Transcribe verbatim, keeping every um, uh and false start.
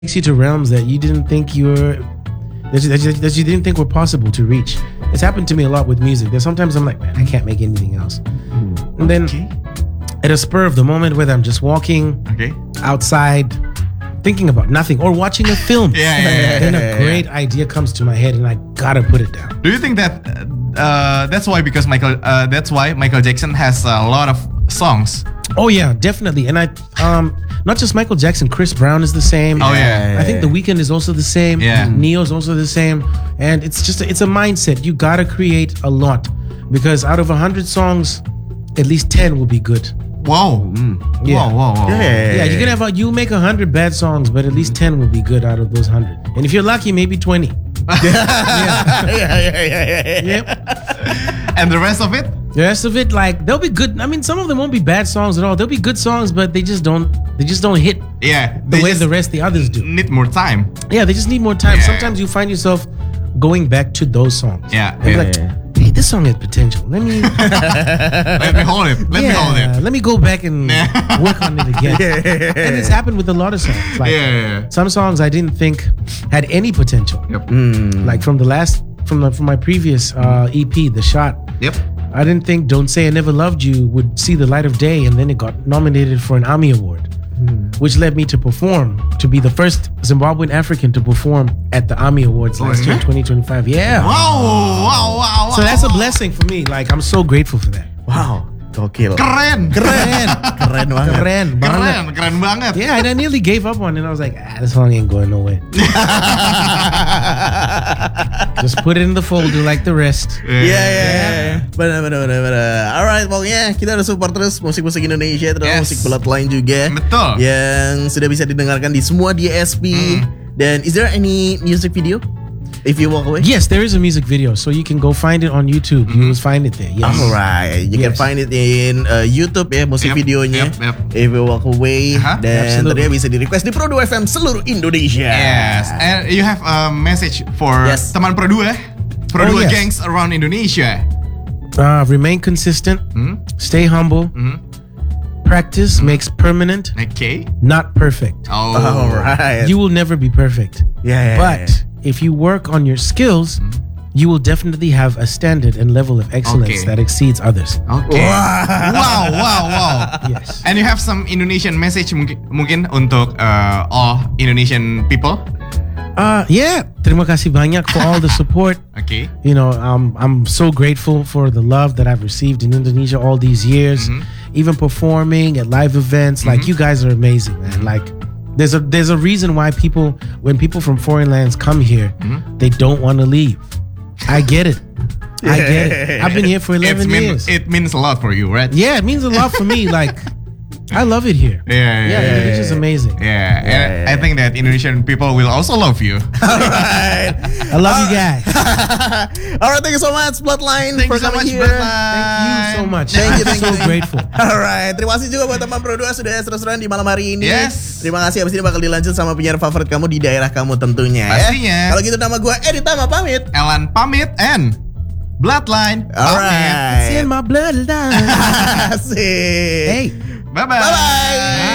takes you to realms that you didn't think you were that you, that you, that you didn't think were possible to reach. It's happened to me a lot with music. There's sometimes I'm like, man, I can't make anything else. Mm. And then okay. at a spur of the moment, whether I'm just walking okay. outside, thinking about nothing, or watching a film, yeah, yeah, yeah, then yeah, a yeah, great yeah. idea comes to my head, and I gotta put it down. Do you think that uh, that's why because Michael uh, that's why Michael Jackson has a lot of songs? Oh yeah, definitely. And I um not just Michael Jackson, Chris Brown is the same. Oh yeah, yeah I think yeah. The Weeknd is also the same. Yeah, Neo's also the same. And it's just a, it's a mindset. You gotta create a lot, because out of a hundred songs, at least ten will be good. Wow. Mm. Yeah. Wow, wow, wow. Yeah, yeah, yeah. You can have a, you make a hundred bad songs, but at least ten will be good out of those hundred. And if you're lucky, maybe twenty. yeah. yeah, yeah, yeah, yeah, yeah. Yep. And the rest of it? The rest of it, like they'll be good. I mean, some of them won't be bad songs at all. They'll be good songs, but they just don't. They just don't hit. Yeah. The way the rest of the others do. Need more time. Yeah, they just need more time. Yeah. Sometimes you find yourself going back to those songs. Yeah. And yeah, like, yeah. hey, this song has potential. Let me let me hold it. Let yeah, me hold it. Let me go back and work on it again. Yeah. And it's happened with a lot of songs. Like yeah, yeah, yeah. some songs I didn't think had any potential. Yep. Mm. Like from the last from the from my previous uh, E P, The Shot. Yep. I didn't think Don't Say I Never Loved You would see the light of day, and then it got nominated for an AMI Award, mm. which led me to perform, to be the first Zimbabwean African to perform at the AMI Awards oh, last year in twenty twenty-five. Yeah. Wow, wow, wow. So that's a blessing for me. Like, I'm so grateful for that. Wow. Gokil. Keren. Keren. Keren banget. Keren banget. Keren, keren banget. Yeah, and I nearly gave up on it. And I was like, ah, this song ain't going nowhere. Just put it in the folder like the rest. Iya, yeah, iya. Yeah, yeah. Benar, benar, benar, benar. Alright, pokoknya kita harus support terus musik-musik Indonesia, terus yes. musik Bloodline juga. Betul. Yang sudah bisa didengarkan di semua D S P. Hmm. Dan is there any music video? If you walk away? Yes, there is a music video, so you can go find it on YouTube. Mm-hmm. You will find it there. Yes. Alright, you yes. can find it in uh, YouTube ya, musik yep, videonya. Yep, yep. If you walk away, uh-huh. dan tentunya bisa di request di Pro dua F M seluruh Indonesia. Yes, and you have a message for yes. teman Pro dua, Pro dua oh, yes. gangs around Indonesia. Uh, remain consistent, mm-hmm. stay humble. Mm-hmm. Practice mm-hmm. makes permanent. Okay. Not perfect. Oh, alright. You will never be perfect. Yeah, yeah but. Yeah. If you work on your skills, mm-hmm. you will definitely have a standard and level of excellence okay. that exceeds others. Okay. Wow, wow, wow. wow. Yes. And you have some Indonesian message mungkin, mungkin untuk uh, all Indonesian people? Uh, yeah. Terima kasih banyak for all the support. Okay. You know, um, I'm so grateful for the love that I've received in Indonesia all these years. Mm-hmm. Even performing at live events. Mm-hmm. Like, you guys are amazing, man. Like, There's a there's a reason why people when people from foreign lands come here, mm-hmm. they don't want to leave. I get it. I get it. I've been here for eleven mean, years. It means a lot for you, right? Yeah, it means a lot for me. Like, I love it here. Yeah, yeah, yeah, yeah, it's just amazing. Yeah, yeah, and yeah. I think that Indonesian people will also love you. Alright, I love uh, you guys. Alright, thank you so much, Bloodline, thank for you so much, here. Bloodline. Thank you so much. Thank you, I'm thank so you. grateful. Alright, terima kasih juga buat teman Pro dua sudah terus-terusan di malam hari ini. Yes. Terima kasih. Abis ini bakal dilanjut sama penyiar favorit kamu di daerah kamu tentunya. Pastinya. Ya? Kalau gitu nama gue Edi Tama pamit. Elan pamit and Bloodline. Alright. It's in my bloodline. Asik. Hey. Bye-bye. Bye-bye.